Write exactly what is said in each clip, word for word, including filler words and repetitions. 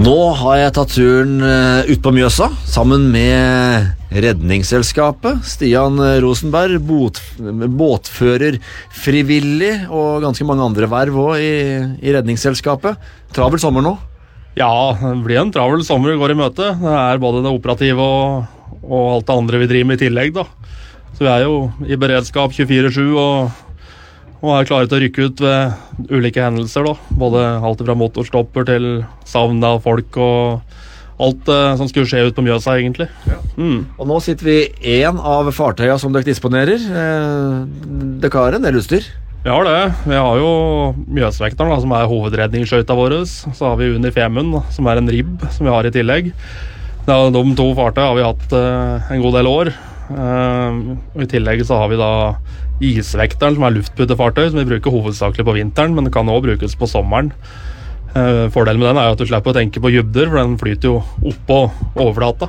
Nå har jeg tatt turen ut på Mjøsa sammen med Redningsselskapet. Stian Rosenberg, båt, båtfører frivillig og ganske mange andre verv også i, i Redningsselskapet. Travel sommer nå? Ja, det blir en travel sommer går i møte. Det er både det operative og, og alt det andre vi driver med i tillegg da. Så vi er jo i beredskap tjuefire sju og Og er klare til å rykke ut ved ulike hendelser da. Både alt fra motorstopper til savn av folk og alt eh, som skulle skje ut på Mjøsa egentlig. Ja. Mm. Og nå sitter vi i en av fartøyene som dere disponerer. Eh, dere har en del utstyr? Vi har det. Vi har jo Mjøsvekteren da, som er hovedredningsskøyta vår. Så har vi Unni Femund, som er en ribb som vi har i tillegg. Da, de to fartøyene har vi hatt eh, en god del år. Eh, og i tillegg så har vi da Isvekteren, som er luftputefartøy, som vi bruker hovedsakelig på vinteren, men det kan også brukes på sommeren. Eh, fordelen med den er jo at du slipper å tenke på dybder, for den flyter jo opp på overflata.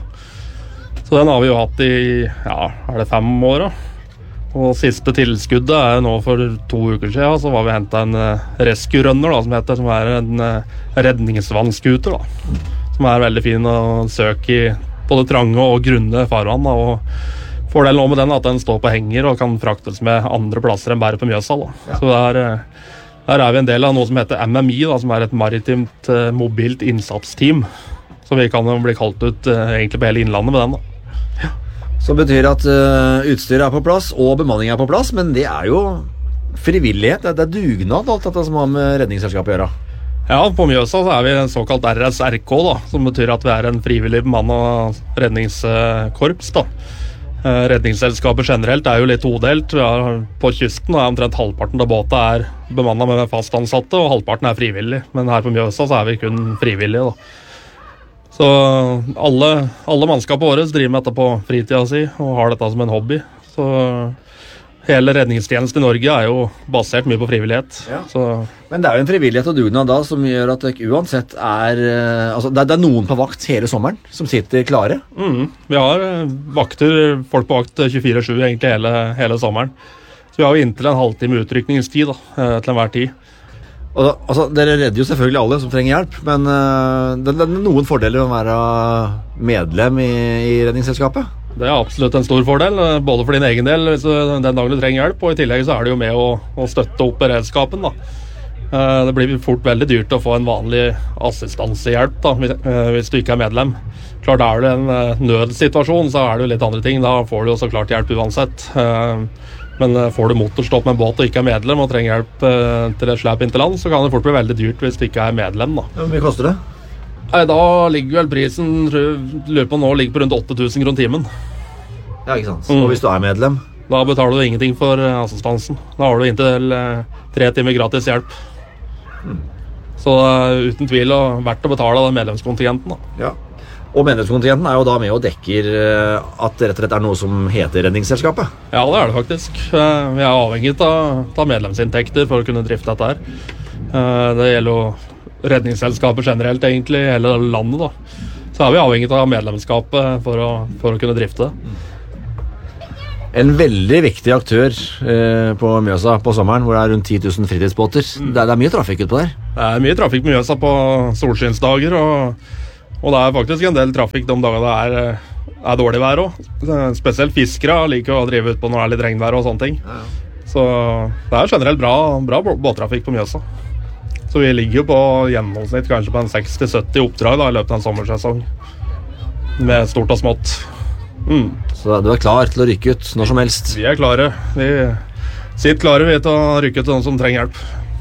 Så den har vi jo hatt i, ja, er det fem år da? Og siste tilskuddet er nå for to uker siden, så var vi hentet en uh, rescue runner da, som heter, som er en uh, redningsvannskuter da. Som er veldig fin å søke i både trange og grunne farvann da, og fordelen med den er at den står på henger og kan fraktes med andre plasser enn bare på Mjøsa. Da. Ja. Så der, der er vi en del av noe som heter M M I, da, som er et maritimt uh, mobilt innsatsteam. Så vi kan bli kalt ut uh, egentlig på hele innlandet med den. Da. Ja. Så betyr at uh, utstyret er på plass og bemanning er på plass, men det er jo frivillighet, det er dugnad alt dette som har med Redningsselskapet å gjøre. Ja, på Mjøsa så er vi en såkalt R S R K, da, som betyr at vi er en frivillig bemannet redningskorps da. Redningsselskapet generelt er jo litt todelt. Vi er på kysten og omtrent halvparten av båten er bemannet med fast ansatte, og halvparten er frivillig. Men her på Mjøsa så er vi kun frivillige da. Så alle, alle mannskapet våre driver med dette på fritida si og har dette som en hobby. Så hele redningstjenesten i Norge er jo basert mye på frivillighet. Ja. Så men det er jo en frivillighet og dugnad da som gjør at dere uansett er altså det, det er noen på vakt hele sommeren som sitter klare. Mm, vi har vakter, folk på vakt tjuefire sju egentlig hele, hele sommeren. Så vi har jo inntil en halvtime utrykningstid da, til enhver tid. Og da, altså, dere redder jo selvfølgelig alle som trenger hjelp, men uh, det, det er noen fordeler med å være medlem i, i Redningsselskapet. Det er absolutt en stor fordel, både for din egen del hvis du, den dagen du trenger hjelp, og i tillegg så er det jo med å, å støtte opp beredskapen da. Uh, det blir fort veldig dyrt å få en vanlig assistansehjelp da, hvis, uh, hvis du ikke er medlem. Klart er det en uh, nødsituasjon, så er det jo litt andre ting, da får du jo så klart hjelp uansett. Uh, men uh, får du motorstopp med en båt og ikke er medlem og trenger hjelp uh, til et slep inn til land, så kan det fort bli veldig dyrt hvis du ikke er medlem da. Hvor mye koster det? Nei, da ligger vel prisen, lurer på nå, ligger på rundt åtte tusen kroner timen. Ja, ikke sant. Mm. Og hvis du er medlem? Da betaler du ingenting for uh, assistansen. Da har du inntil uh, tre timer gratis hjelp. Mm. Så uh, uten tvil er det verdt å betale den medlemskontingenten da. Ja. Og medlemskontingenten er jo da med og dekker uh, at det rett og slett er noe som heter Redningsselskapet? Ja, det er det faktisk. Uh, vi er avhengig av, av medlemsinntekter for å kunne drifte dette her. Uh, det gjelder jo Redningsselskapet generelt egentlig i hele landet da. Så er vi avhengig av medlemskapet for å, for å kunne drifte det. En veldig viktig aktør eh, på Mjøsa på sommeren, hvor det er rundt ti tusen fritidsbåter. Mm. Det, er, det er mye trafikk ut på der. Det er mye trafikk på Mjøsa på solskinnsdager, og, og det er faktisk en del trafikk de dagene det er, er dårlig vær også. Spesielt fiskere liker å drive ut på når det er litt regnvær og sånne ting. Ja, ja. Så det er generelt bra, bra båttrafikk på Mjøsa. Så vi ligger jo på gjennomsnitt kanskje på en seksti til sytti oppdrag da, i løpet av en sommersesong. Med stort og smått. Mm. Så du er klar til å rykke ut når som helst? Vi er klare. Vi sitter klare vi til å rykke ut til noen som trenger hjelp.